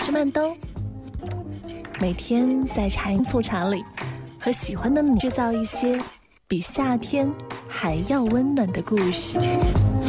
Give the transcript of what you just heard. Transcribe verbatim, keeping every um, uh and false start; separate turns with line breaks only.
是曼兜，每天在茶饮醋茶里和喜欢的你制造一些比夏天还要温暖的故事。